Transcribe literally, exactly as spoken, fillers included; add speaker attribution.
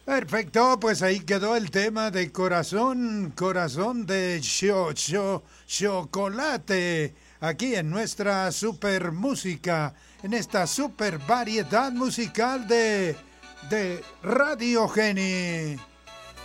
Speaker 1: Perfecto, pues ahí quedó el tema de corazón, corazón de cho, cho, chocolate, aquí en nuestra super música, en esta super variedad musical de, de Radio Geni.